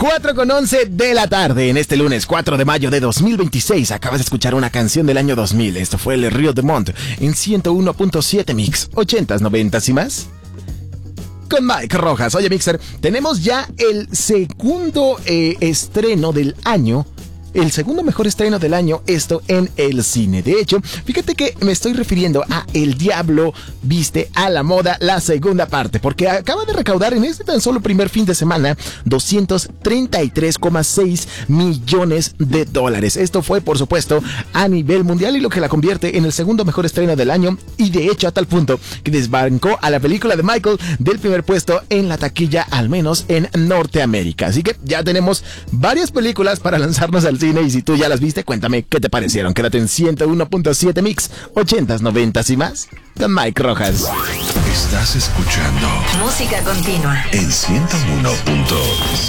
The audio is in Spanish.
4:11 de la tarde en este lunes 4 de mayo de 2026. Acabas de escuchar una canción del año 2000. Esto fue el Río de Mont en 101.7 Mix, 80s, 90s y más. Con Mike Rojas. Oye, Mixer, tenemos ya el segundo estreno del año. El segundo mejor estreno del año, esto en el cine. De hecho, fíjate que me estoy refiriendo a El Diablo Viste a la Moda, la segunda parte, porque acaba de recaudar en este tan solo primer fin de semana $233,6 millones. Esto fue, por supuesto, a nivel mundial y lo que la convierte en el segundo mejor estreno del año, y de hecho a tal punto que desbancó a la película de Michael del primer puesto en la taquilla, al menos en Norteamérica. Así que ya tenemos varias películas para lanzarnos al cine, y si tú ya las viste, cuéntame qué te parecieron. Quédate en 101.7 Mix, 80s, 90s y más, con Mike Rojas. Estás escuchando Música Continua en 101.7.